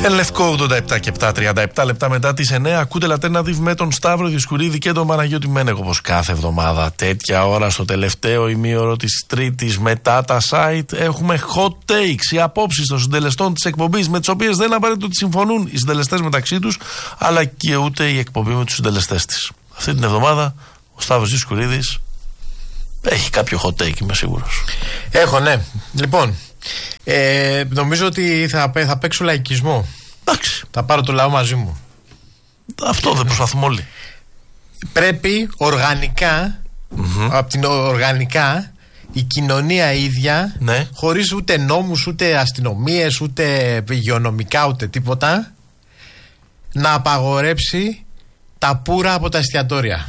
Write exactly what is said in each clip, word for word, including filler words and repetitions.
Εν Λευκό ογδόντα επτά και επτά, τριάντα επτά λεπτά μετά τις εννιά. Ακούτε Λατέρνατιβ με τον Σταύρο Δισκουρίδη και τον Παναγιώτη Μένεγο, όπως κάθε εβδομάδα. Τέτοια ώρα στο τελευταίο ημίωρο της Τρίτης μετά τα site έχουμε hot takes, οι απόψεις των συντελεστών της εκπομπής, με τις οποίες δεν απαραίτητο ότι συμφωνούν οι συντελεστές μεταξύ τους, αλλά και ούτε η εκπομπή με τους συντελεστές της. Αυτή την εβδομάδα ο Σταύρος Δισκουρίδης έχει κάποιο hot take, είμαι σίγουρος. Έχω, ναι. Λοιπόν, ε, νομίζω ότι θα, θα παίξω λαϊκισμό. Εντάξει. Θα πάρω το λαό μαζί μου. Αυτό δεν προσπαθούμε όλοι. Πρέπει οργανικά, mm-hmm. από την οργανικά, η κοινωνία ίδια, ναι. χωρίς ούτε νόμους, ούτε αστυνομίες, ούτε υγειονομικά, ούτε τίποτα, να απαγορέψει τα πουρα από τα εστιατόρια.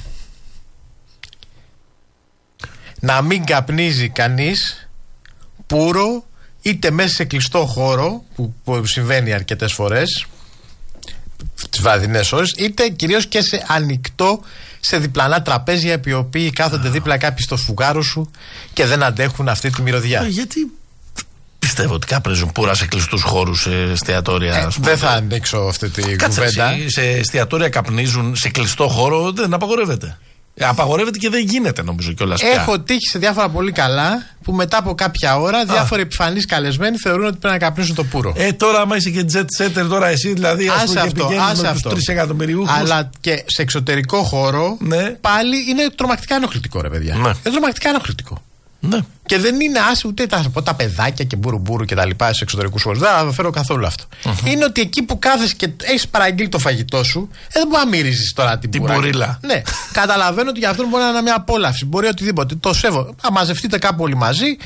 Να μην καπνίζει κανείς πουρο, είτε μέσα σε κλειστό χώρο, που, που συμβαίνει αρκετές φορές τις βραδινές ώρες, είτε κυρίως και σε ανοιχτό, σε διπλανά τραπέζια, επί οποίοι κάθονται δίπλα κάποιοι στο σφουγγάρο σου και δεν αντέχουν αυτή τη μυρωδιά. Ε, γιατί πιστεύω ότι κάπνιζουν πουρα σε κλειστούς χώρους, σε εστιατόρια. Ε, δεν θα ανοίξω αυτή τη κουβέντα. Σε εστιατόρια καπνίζουν σε κλειστό χώρο, δεν απαγορεύεται. Απαγορεύεται και δεν γίνεται, νομίζω κιόλας πια. Έχω τύχει σε διάφορα πολύ καλά που μετά από κάποια ώρα διάφοροι επιφανείς καλεσμένοι θεωρούν ότι πρέπει να καπνίσουν το πουρο. Ε, τώρα, άμα είσαι και jet setter, τώρα εσύ δηλαδή, ας πούμε, αυτό, πηγαίνεις με τους τρεις εκατομμυριούχους. Αλλά και σε εξωτερικό χώρο, ναι. Πάλι είναι τρομακτικά ενοχλητικό, ρε παιδιά. Ναι. Είναι τρομακτικά ενοχλητικό. Ναι. Και δεν είναι άσε ούτε τα, τα παιδάκια και μπουρου-μπουρου και τα λοιπά σε εξωτερικούς χώρους. Δεν αναφέρω καθόλου αυτό. Mm-hmm. Είναι ότι εκεί που κάθεσαι και έχεις παραγγείλει το φαγητό σου, δεν μπορεί να μυρίζεις τώρα την, την μπουρίλα. Ναι. Καταλαβαίνω ότι για αυτόν μπορεί να είναι μια απόλαυση. Μπορεί οτιδήποτε. Το σέβω. Να μαζευτείτε κάπου όλοι μαζί,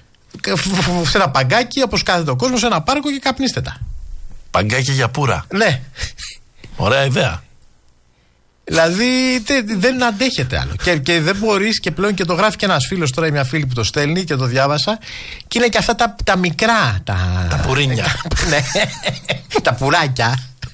σε ένα παγκάκι, όπως κάθεται ο κόσμος, σε ένα πάρκο και καπνίστε τα. Παγκάκι για πουρα. Ναι. Ωραία ιδέα. Δηλαδή δεν αντέχεται άλλο. Και, και δεν μπορείς, και πλέον και το γράφει και ένας φίλος τώρα, μια φίλη που το στέλνει και το διάβασα. Και είναι και αυτά τα, τα μικρά. Τα, τα πουρίνια. Ναι, τα πουράκια.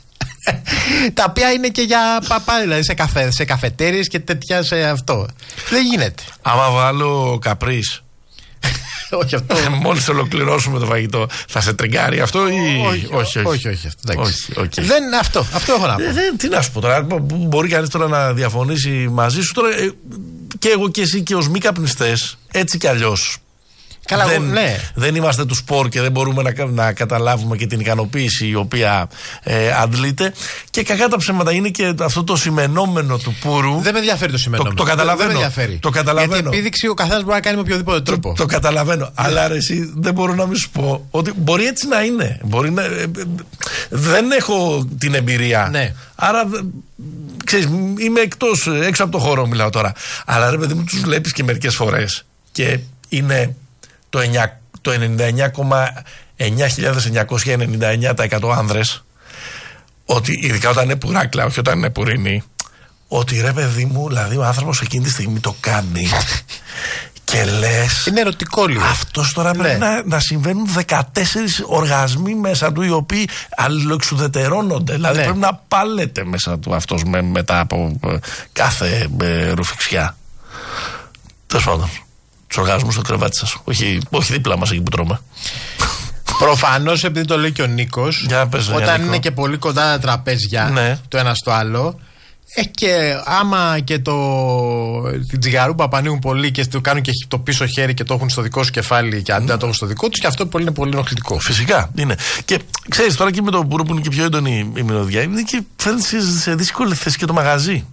Τα οποία είναι και για παπά, δηλαδή σε, καφέ, σε καφετέριες και τέτοια σε αυτό. Δεν γίνεται. Άμα βάλω καπρίς. Όχι αυτό. Μόλις ολοκληρώσουμε το φαγητό, θα σε τριγκάρει αυτό ή. Όχι, όχι. όχι, όχι, αυτό, όχι, okay. Δεν, αυτό, αυτό έχω να πω. Δεν, τι να σου πω τώρα. Μπορεί κανείς τώρα να διαφωνήσει μαζί σου. Τώρα, και εγώ και εσύ και ως μη καπνιστές, έτσι κι αλλιώς. Καλά, δεν, ναι. δεν είμαστε του σπορ και δεν μπορούμε να, να καταλάβουμε και την ικανοποίηση η οποία ε, αντλείται. Και κακά τα ψέματα είναι και αυτό το σημενόμενο του πούρου. Δεν με ενδιαφέρει το σημενόμενο. Το, το καταλαβαίνω. Δεν με ενδιαφέρει. Το καταλαβαίνω. Γιατί επίδειξη ο καθένας μπορεί να κάνει με οποιοδήποτε τρόπο. Το, το καταλαβαίνω. Ναι. Αλλά ρε, εσύ δεν μπορώ να μην σου πω ότι μπορεί έτσι να είναι. Μπορεί να, ε, ε, δεν έχω την εμπειρία. Ναι. Άρα. Ξέρεις, είμαι εκτός, έξω από το χώρο μιλάω τώρα. Αλλά ρε παιδί μου, τους βλέπεις και μερικές φορές και είναι το ενενήντα εννιά κόμμα εννιά χιλιάδες εννιακόσια ενενήντα εννιά τοις εκατό άνδρες, ότι ειδικά όταν είναι πουράκλα, όχι όταν είναι πουρίνη, ότι ρε παιδί μου, δηλαδή ο άνθρωπος εκείνη τη στιγμή το κάνει και λες, είναι ερωτικό λίγο. Αυτός τώρα ναι. πρέπει να, να συμβαίνουν δεκατέσσερις οργασμοί μέσα του, οι οποίοι αλληλοεξουδετερώνονται. Δηλαδή ναι. πρέπει να πάλεται μέσα του αυτός με, μετά από ε, κάθε ε, ρουφιξιά. Τέλος πάντων. Τους οργασμούς στο κρεβάτι σας. Όχι, όχι δίπλα μας εκεί που τρώμε. Προφανώς, επειδή το λέει και ο Νίκος, για πες, όταν για είναι Νίκο. Και πολύ κοντά τα τραπέζια, ναι. το ένα στο άλλο, ε, και άμα και το, την τσιγαρούμπα που ανοίγουν πολύ και το κάνουν και το πίσω χέρι και το έχουν στο δικό σου κεφάλι και αντί να το έχουν στο δικό τους, και αυτό είναι πολύ ενοχλητικό. Φυσικά είναι. Και ξέρεις, τώρα και με το μπουρού που είναι και πιο έντονη η μυρωδιά, είναι και φαίνεται σε δύσκολη θέση και το μαγαζί.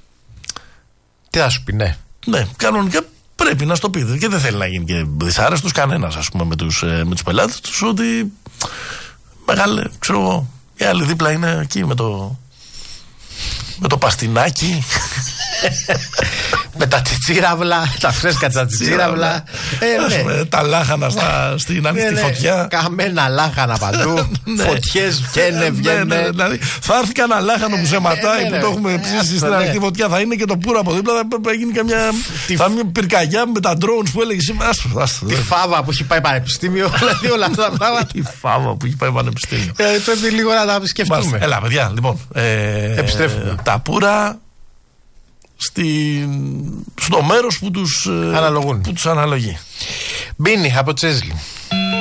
Τι θα σου πει, ναι. Ναι, κανονικά. Πρέπει να στο πείτε και δεν θέλει να γίνει και δυσάρεστος κανένας, ας πούμε, με τους, ε, με τους πελάτες τους, ότι μεγάλε, ξέρω εγώ, η άλλη δίπλα είναι εκεί με το με το παστινάκι με τα τσιτσίραυλα, τα φρέσκα τα τσιτσίραυλα, ε, ναι. τα λάχανα στα, στην ανοιχτή ναι, φωτιά, καμένα λάχανα παντού, φωτιές βγαίνε, βγαίνε. Ναι, ναι, δηλαδή θα έρθει κανένα λάχανο που σε ματάει, που το έχουμε ψήσει στην ανοιχτή φωτιά, θα είναι και το πουρο από δίπλα, θα γίνει καμιά πυρκαγιά με τα drones που έλεγε σήμερα. Τη φάβα που έχει πάει πανεπιστήμιο, δηλαδή όλα αυτά τα πράγματα. Τη φάβα που έχει πάει πανεπιστήμιο. Πρέπει λίγο να τα σκεφτούμε. Έλα, παιδιά, λοιπόν. Επιστρέφουμε. Τα πουρα στο μέρος που τους αναλογούν. Που τους αναλογεί. Μπίνι από Τσέσλι.